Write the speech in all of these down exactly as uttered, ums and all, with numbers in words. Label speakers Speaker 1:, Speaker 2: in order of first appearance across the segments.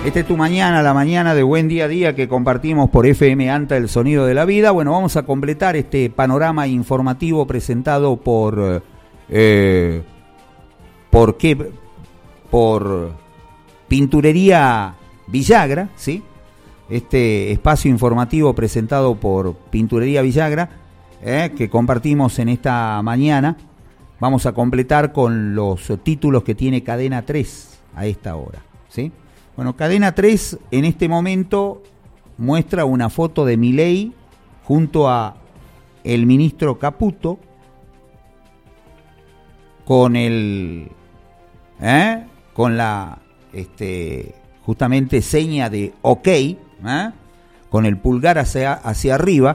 Speaker 1: Esta es tu mañana, la mañana de Buen Día a Día que compartimos por F M ANTA, el sonido de la vida. Bueno, vamos a completar este panorama informativo presentado por... Eh, ¿Por qué? Por Pinturería Villagra, ¿sí? Este espacio informativo presentado por Pinturería Villagra, eh, que compartimos en esta mañana. Vamos a completar con los títulos que tiene Cadena tres a esta hora, ¿sí? Bueno, Cadena tres en este momento muestra una foto de Milei junto a el ministro Caputo con el ¿eh? con la este justamente seña de OK, ¿eh? Con el pulgar hacia, hacia arriba.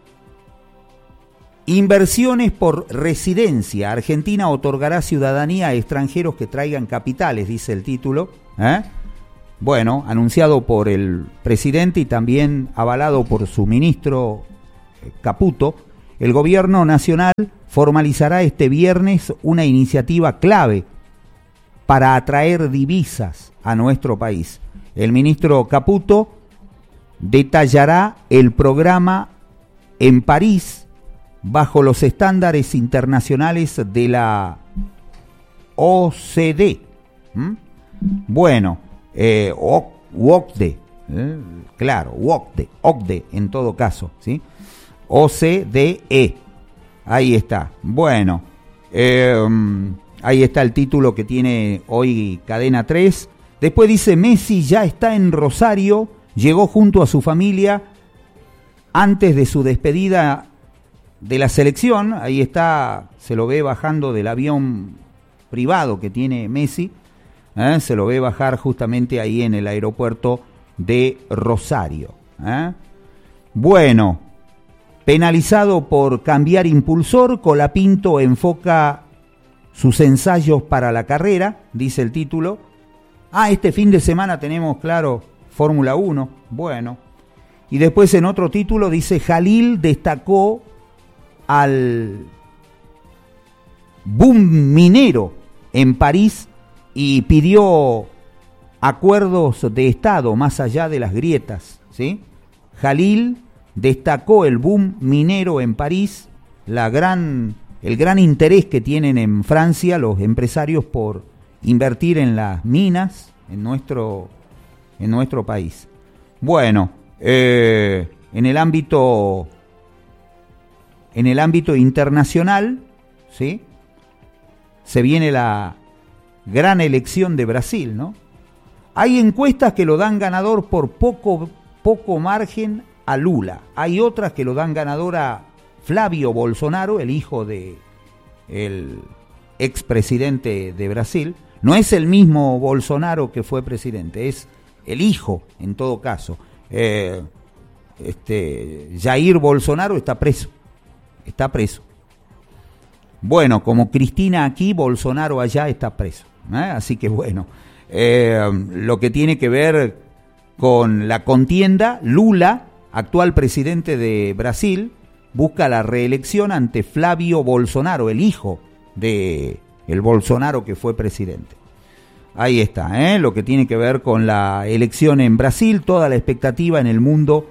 Speaker 1: Inversiones por residencia. Argentina otorgará ciudadanía a extranjeros que traigan capitales, dice el título, ¿eh? Bueno, anunciado por el presidente y también avalado por su ministro Caputo, el gobierno nacional formalizará este viernes una iniciativa clave para atraer divisas a nuestro país. El ministro Caputo detallará el programa en París bajo los estándares internacionales de la O C D. ¿Mm? Bueno, eh, O C D, eh, claro, O C D, O C D en todo caso, ¿sí? O C D E, ahí está. Bueno, eh, ahí está el título que tiene hoy Cadena tres. Después dice, Messi ya está en Rosario, llegó junto a su familia antes de su despedida de la selección. Ahí está, se lo ve bajando del avión privado que tiene Messi, ¿eh? Se lo ve bajar justamente ahí en el aeropuerto de Rosario, ¿eh? Bueno, penalizado por cambiar impulsor, Colapinto enfoca sus ensayos para la carrera, dice el título. Ah, este fin de semana tenemos, claro, Fórmula uno, bueno. Y después en otro título dice, Jalil destacó al boom minero en París y pidió acuerdos de Estado más allá de las grietas, ¿sí? Jalil destacó el boom minero en París, la gran, el gran interés que tienen en Francia los empresarios por invertir en las minas en nuestro, en nuestro país. Bueno, eh, en el ámbito, en el ámbito internacional, ¿sí? Se viene la gran elección de Brasil, ¿no? Hay encuestas que lo dan ganador por poco, poco margen a Lula. Hay otras que lo dan ganador a Flavio Bolsonaro, el hijo de el expresidente de Brasil. No es el mismo Bolsonaro que fue presidente, es el hijo, en todo caso. Eh, este, Jair Bolsonaro está preso, está preso. Bueno, como Cristina aquí, Bolsonaro allá está preso, ¿eh? Así que bueno, eh, lo que tiene que ver con la contienda, Lula, actual presidente de Brasil, busca la reelección ante Flavio Bolsonaro, el hijo de el Bolsonaro que fue presidente. Ahí está, ¿eh? Lo que tiene que ver con la elección en Brasil, toda la expectativa en el mundo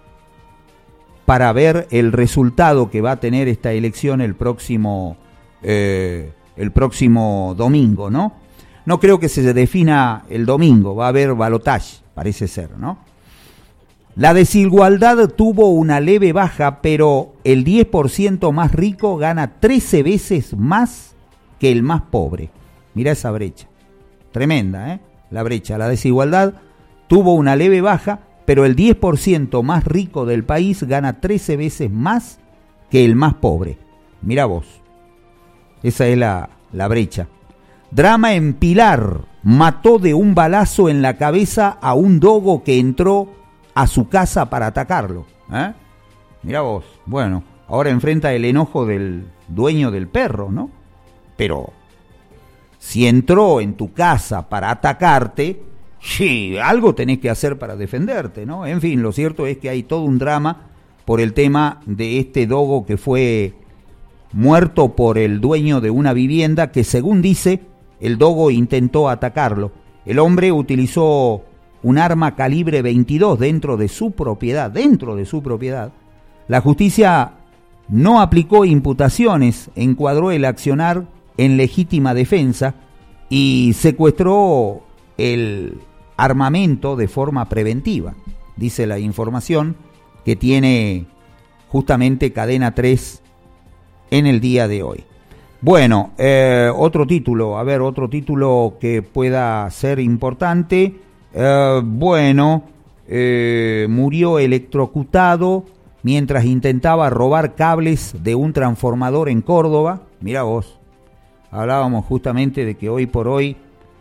Speaker 1: para ver el resultado que va a tener esta elección el próximo, eh, el próximo domingo, ¿no? No creo que se defina el domingo, va a haber balotaje, parece ser, ¿no? La desigualdad tuvo una leve baja, pero el diez por ciento más rico gana trece veces más que el más pobre. Mirá esa brecha. Tremenda, ¿eh? La brecha. La desigualdad tuvo una leve baja, pero el diez por ciento más rico del país gana trece veces más que el más pobre. Mirá vos. Esa es la, la brecha. Drama en Pilar. Mató de un balazo en la cabeza a un dogo que entró a su casa para atacarlo, ¿eh? Mirá vos. Bueno, ahora enfrenta el enojo del dueño del perro, ¿no? Pero si entró en tu casa para atacarte, sí, algo tenés que hacer para defenderte, ¿no? En fin, lo cierto es que hay todo un drama por el tema de este dogo que fue muerto por el dueño de una vivienda que, según dice, el dogo intentó atacarlo. El hombre utilizó un arma calibre veintidós dentro de su propiedad, dentro de su propiedad, la justicia no aplicó imputaciones, encuadró el accionar en legítima defensa y secuestró el armamento de forma preventiva, dice la información que tiene justamente Cadena tres en el día de hoy. Bueno, eh, otro título, a ver, otro título que pueda ser importante. Eh, bueno, eh, murió electrocutado mientras intentaba robar cables de un transformador en Córdoba. Mirá vos, hablábamos justamente de que hoy por hoy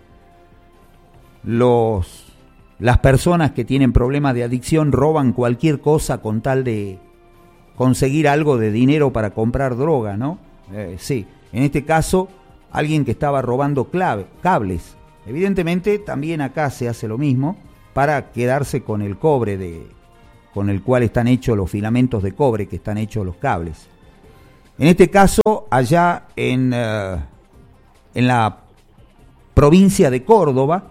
Speaker 1: los, las personas que tienen problemas de adicción roban cualquier cosa con tal de conseguir algo de dinero para comprar droga, ¿no? Eh, sí, en este caso, alguien que estaba robando clave, cables. Evidentemente, también acá se hace lo mismo para quedarse con el cobre de, con el cual están hechos los filamentos de cobre, que están hechos los cables. En este caso, allá en, uh, en la provincia de Córdoba,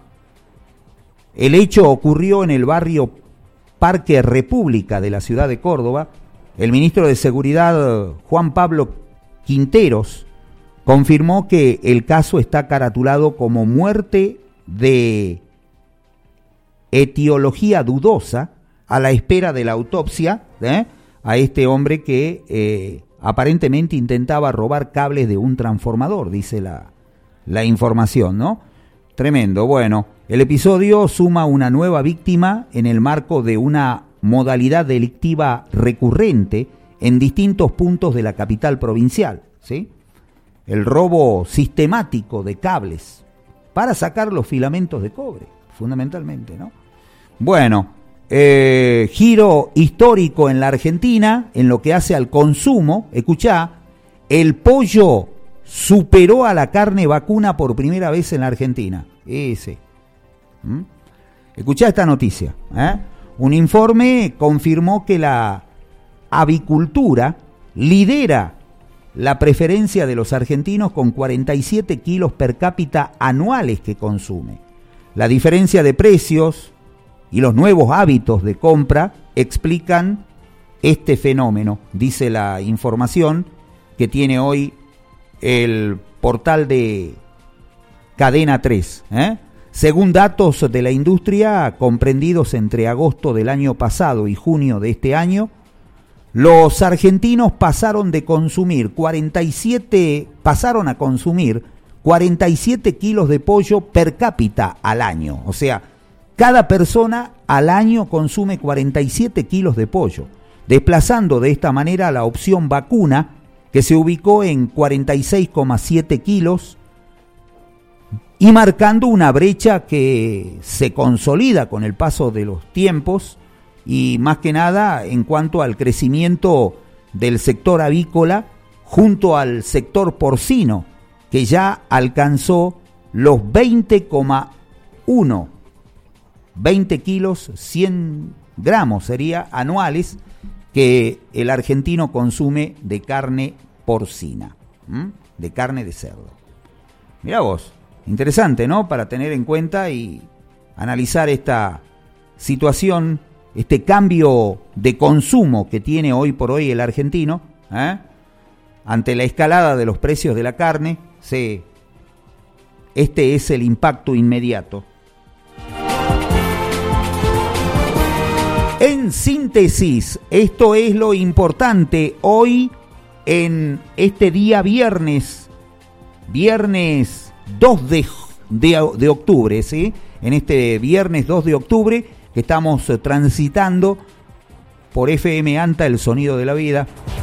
Speaker 1: el hecho ocurrió en el barrio Parque República de la ciudad de Córdoba. El ministro de Seguridad, Juan Pablo Quinteros, confirmó que el caso está caratulado como muerte de etiología dudosa a la espera de la autopsia ¿eh? a este hombre que eh, aparentemente intentaba robar cables de un transformador, dice la, la información, ¿no? Tremendo. Bueno, el episodio suma una nueva víctima en el marco de una modalidad delictiva recurrente en distintos puntos de la capital provincial, ¿sí? El robo sistemático de cables para sacar los filamentos de cobre, fundamentalmente, ¿no? Bueno, eh, giro histórico en la Argentina en lo que hace al consumo. Escuchá, el pollo superó a la carne vacuna por primera vez en la Argentina. Ese. ¿Mm? Escuchá esta noticia, ¿eh? Un informe confirmó que la avicultura lidera la preferencia de los argentinos con cuarenta y siete kilos per cápita anuales que consume. La diferencia de precios y los nuevos hábitos de compra explican este fenómeno, dice la información que tiene hoy el portal de Cadena tres. ¿eh? Según datos de la industria comprendidos entre agosto del año pasado y junio de este año, los argentinos pasaron de consumir cuarenta y siete, pasaron a consumir cuarenta y siete kilos de pollo per cápita al año. O sea, cada persona al año consume cuarenta y siete kilos de pollo, desplazando de esta manera la opción vacuna, que se ubicó en cuarenta y seis coma siete kilos, y marcando una brecha que se consolida con el paso de los tiempos, y más que nada en cuanto al crecimiento del sector avícola junto al sector porcino, que ya alcanzó los veinte coma uno, veinte kilos, cien gramos sería anuales, que el argentino consume de carne porcina, ¿m? de carne de cerdo. Mirá vos, interesante, ¿no? Para tener en cuenta y analizar esta situación, este cambio de consumo que tiene hoy por hoy el argentino, ¿eh? ante la escalada de los precios de la carne. Sí, este es el impacto inmediato. En síntesis, esto es lo importante hoy en este día viernes, viernes dos de, de, de octubre, ¿sí? En este viernes dos de octubre que estamos transitando por F M ANTA, el sonido de la vida.